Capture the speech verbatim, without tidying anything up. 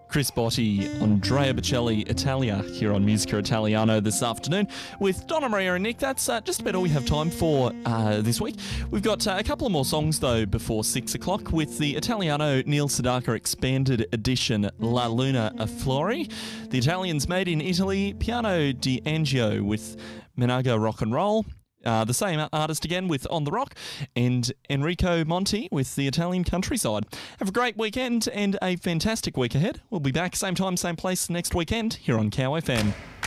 Chris Botti, Andrea Bocelli, Italia, here on Musica Italiano this afternoon with Donna Maria and Nick. That's uh, just about all we have time for uh, this week. We've got uh, a couple of more songs, though, before six o'clock with the Italiano Neil Sedaka Expanded Edition La Luna a Flori. The Italians made in Italy, Piano di Angio with Menaga Rock and Roll. Uh, the same artist again with On the Rock, and Enrico Monti with the Italian Countryside. Have a great weekend and a fantastic week ahead. We'll be back same time, same place next weekend here on Cow F M.